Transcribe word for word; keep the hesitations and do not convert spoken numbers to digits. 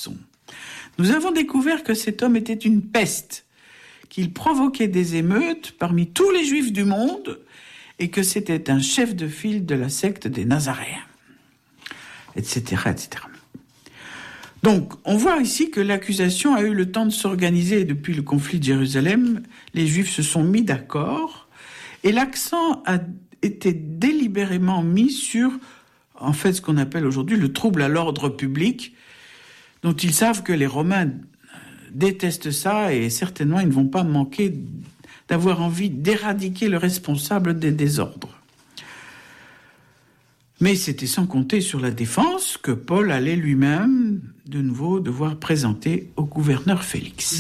Jason. Nous avons découvert que cet homme était une peste, qu'il provoquait des émeutes parmi tous les juifs du monde et que c'était un chef de file de la secte des Nazaréens, et cetera, et cetera. Donc, on voit ici que l'accusation a eu le temps de s'organiser et depuis le conflit de Jérusalem, les Juifs se sont mis d'accord et l'accent a été délibérément mis sur, en fait, ce qu'on appelle aujourd'hui le trouble à l'ordre public, dont ils savent que les Romains détestent ça et certainement ils ne vont pas manquer d'avoir envie d'éradiquer le responsable des désordres. Mais c'était sans compter sur la défense que Paul allait lui-même de nouveau devoir présenter au gouverneur Félix.